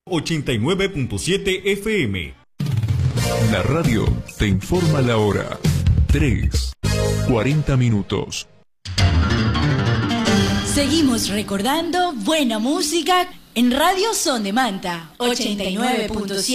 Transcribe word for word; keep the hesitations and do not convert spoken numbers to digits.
ochenta y nueve punto siete F M. La radio te informa la hora. tres, cuarenta minutos. Seguimos recordando buena música en Radio Son de Manta, ochenta y nueve punto siete.